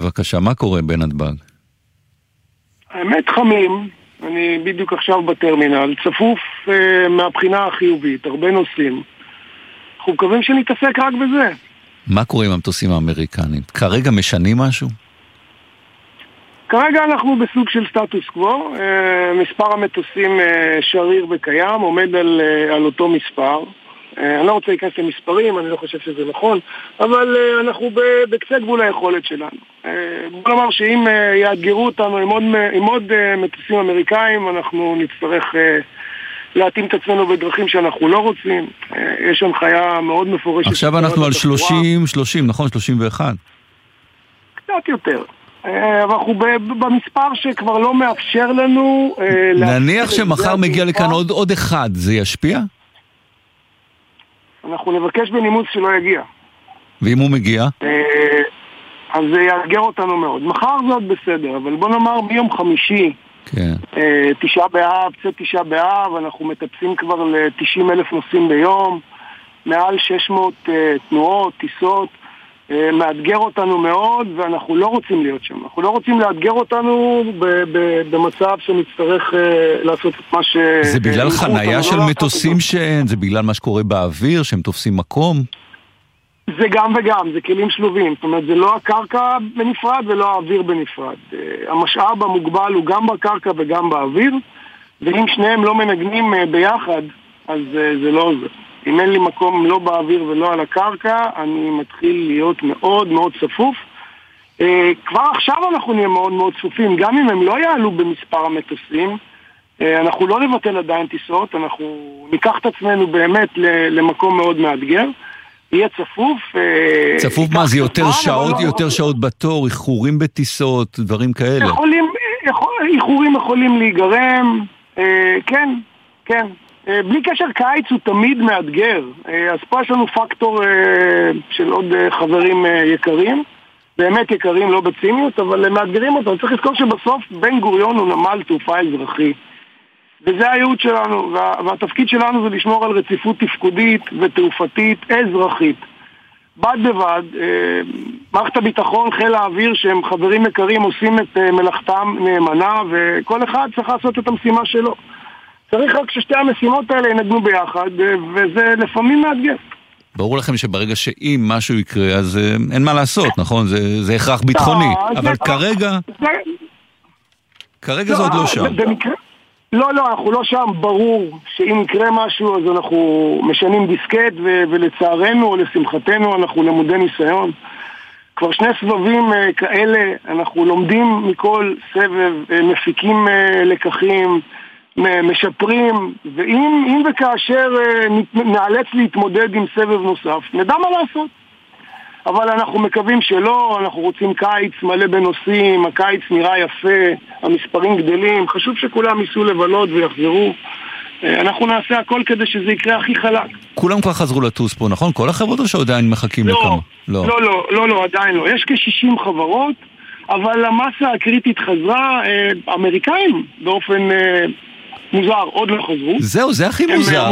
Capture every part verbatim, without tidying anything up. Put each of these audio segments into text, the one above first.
בבקשה, מה קורה בנתב"ג? האמת חמים, אני בדיוק עכשיו בטרמינל, צפוף אה, מהבחינה החיובית, הרבה נושאים. אנחנו מקווים שנתעסק רק בזה. מה קורה עם המטוסים האמריקנים? כרגע משנים משהו? כרגע אנחנו בסוג של סטטוס קוו, אה, מספר המטוסים אה, שריר וקיים, עומד על, אה, על אותו מספר. אני לא רוצה להיכנס למספרים, אני לא חושב שזה נכון, אבל uh, אנחנו בקצה גבול היכולת שלנו. Uh, בוא נאמר שאם uh, יאתגרו אותנו עם עוד, עם עוד uh, מטוסים אמריקאים, אנחנו נצטרך uh, להתאים את עצמנו בדרכים שאנחנו לא רוצים. Uh, יש הנחיה מאוד מפורשת. עכשיו אנחנו על שלושים, שלושים, נכון? שלושים ואחת. קצת יותר. Uh, אנחנו במספר שכבר לא מאפשר לנו... Uh, נניח שמחר מגיע לכאן עוד, עוד אחד, זה ישפיע? אנחנו נבקש בנימוס שלא יגיע. ואם הוא מגיע? אז זה יאתגר אותנו מאוד. מחר זה עוד בסדר, אבל בוא נאמר ביום חמישי, כן. תשעה באב, צאת תשעה באב, אנחנו מטפסים כבר ל-תשעים אלף נוסעים ביום, מעל שש מאות תנועות, טיסות, מאתגר אותנו מאוד, ואנחנו לא רוצים להיות שם. אנחנו לא רוצים לאתגר אותנו במצב שנצטרך לעשות את מה ש... זה בגלל חנייה של מטוסים שאין? זה בגלל מה שקורה באוויר, שהם תופסים מקום? זה גם וגם, זה כלים שלובים. זאת אומרת, זה לא הקרקע בנפרד ולא האוויר בנפרד. המשאב המוגבל הוא גם בקרקע וגם באוויר, ואם שניהם לא מנגנים ביחד, אז זה לא זה. אם אין לי מקום לא באוויר ולא על הקרקע, אני מתחיל להיות מאוד מאוד צפוף. כבר עכשיו אנחנו נהיה מאוד מאוד צפופים, גם אם הם לא יעלו במספר המטוסים, אנחנו לא נבטל עדיין טיסות, אנחנו ניקח את עצמנו באמת למקום מאוד מאתגר, יהיה צפוף. צפוף מה, זה יותר שעות, יותר שעות בתור, איחורים בטיסות, דברים כאלה? איחורים יכולים להיגרם, כן, כן. בלי קשר, קיץ הוא תמיד מאתגר. אז פה יש לנו פקטור של עוד חברים יקרים, באמת יקרים, לא בציניות, אבל הם מאתגרים אותו. צריך לזכור שבסוף בן גוריון הוא נמל תעופה אזרחי. וזה הייעוד שלנו, וה, והתפקיד שלנו זה לשמור על רציפות תפקודית ותעופתית אזרחית. בד בבד, מערכת הביטחון, חיל האוויר, שהם חברים יקרים, עושים את מלאכתם נאמנה, וכל אחד צריך לעשות את המשימה שלו. צריך רק ששתי המשימות האלה ינגנו ביחד, וזה לפעמים מאתגר. ברור לכם שברגע שאם משהו יקרה, אז אין מה לעשות, נכון? זה, זה הכרח ביטחוני. אבל כרגע, כרגע זה עוד לא שם. לא, לא, אנחנו לא שם. ברור שאם יקרה משהו, אז אנחנו משנים דיסקט, ולצערנו או לשמחתנו, אנחנו למודי ניסיון. כבר שני סבבים כאלה, אנחנו לומדים מכל סבב, מפיקים לקחים, משפרים, ואם אם וכאשר נאלץ להתמודד עם סבב נוסף, נדע מה לעשות. אבל אנחנו מקווים שלא, אנחנו רוצים קיץ מלא בנושאים, הקיץ נראה יפה, המספרים גדלים, חשוב שכולם ייסעו לבלות ויחזרו. אנחנו נעשה הכל כדי שזה יקרה הכי חלק. כולם כבר חזרו לטוס פה, נכון? כל החברות או שעדיין מחכים לא, לכמה? לא, לא, לא, לא, לא, עדיין לא. יש כ-שישים חברות, אבל המסה הקריטית חזרה, אמריקאים באופן מוזר, עוד לא חזרו. זהו, זה הכי מוזר.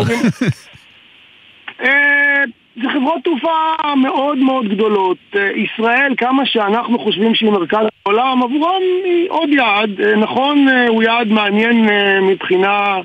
זה חברות תעופה מאוד מאוד גדולות. ישראל, כמה שאנחנו חושבים שהיא מרכז העולם, עבורם היא עוד יעד. נכון, הוא יעד מעניין מבחינה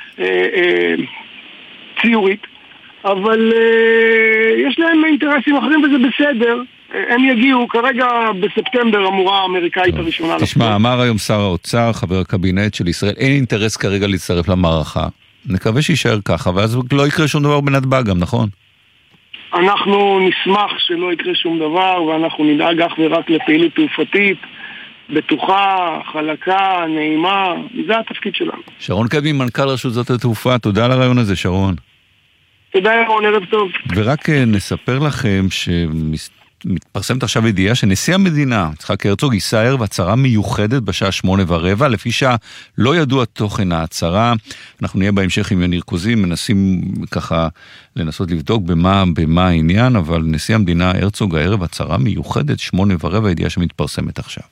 ציורית, אבל יש להם אינטרסים אחרים וזה בסדר. הם יגיעו, כרגע בספטמבר אמורה האמריקאית הראשונה. תשמע, אמר היום שר האוצר, חבר הקבינט של ישראל, אין אינטרס כרגע להצטרף למערכה. נקווה שישאר ככה, ואז לא יקרה שום דבר בנתב"ג גם, נכון? אנחנו נשמח שלא יקרה שום דבר, ואנחנו נדאג אך ורק לפעילות תעופתית, בטוחה, חלקה, נעימה, זה התפקיד שלנו. שרון קדמי, מנכ"ל רשות שדות התעופה, תודה על הרעיון הזה, שרון. תודה, ירון, ערב טוב. ורק נספר לכם שמתפרסמת עכשיו ידיעה שנשיא המדינה, יצחק הרצוג, יישא ערב הצהרה מיוחדת בשעה שמונה ורבע, לפי שעה לא ידוע תוכן ההצהרה. אנחנו נהיה בהמשך עם יניר קוזים, מנסים ככה לנסות לבדוק במה, במה העניין, אבל נשיא המדינה הרצוג הערב הצהרה מיוחדת, שמונה ורבע, ידיעה שמתפרסמת עכשיו.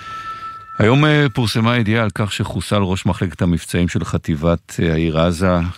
היום פורסמה ידיעה על כך שחוסל ראש מחלקת המבצעים של חטיבת העיר עזה,